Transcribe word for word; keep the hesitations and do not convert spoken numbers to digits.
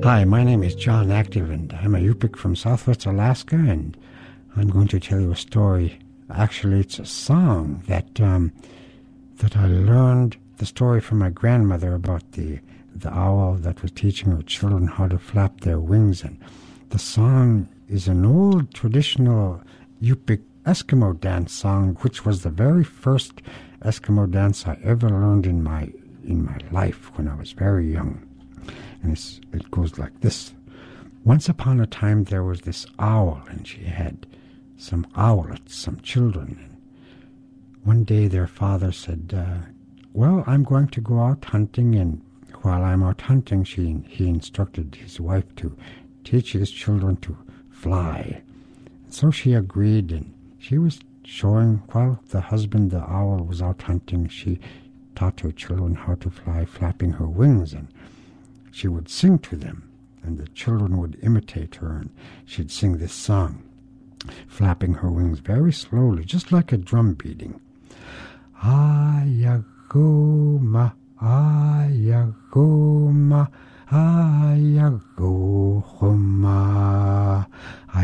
Hi, my name is John Active, and I'm a Yupik from Southwest Alaska, and I'm going to tell you a story. Actually, it's a song that um, that I learned the story from my grandmother about the the owl that was teaching her children how to flap their wings. And the song is an old traditional Yupik Eskimo dance song, which was the very first Eskimo dance I ever learned in my in my life when I was very young. And it's, it goes like this. Once upon a time there was this owl, and she had some owlets, some children. And one day their father said, uh, well, I'm going to go out hunting, and while I'm out hunting, she, he instructed his wife to teach his children to fly. And so she agreed, and she was showing, while the husband, the owl, was out hunting, she taught her children how to fly, flapping her wings, and she would sing to them, and the children would imitate her, and she'd sing this song, flapping her wings very slowly, just like a drum beating. Ayagoma, ayagoma, ayagohum.